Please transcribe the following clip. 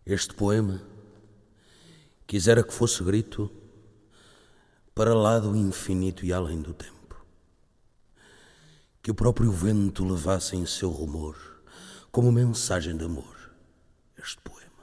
Este poema quisera que fosse grito para lá do infinito e além do tempo, que o próprio vento levasse em seu rumor como mensagem de amor este poema.